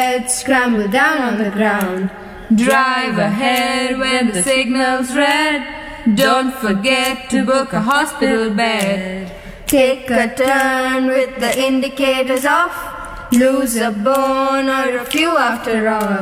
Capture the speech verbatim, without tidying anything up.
Scramble down on the ground. Drive ahead when the signal's red. Don't forget to book a hospital bed. Take a turn with the indicators off. Lose a bone or a few after all.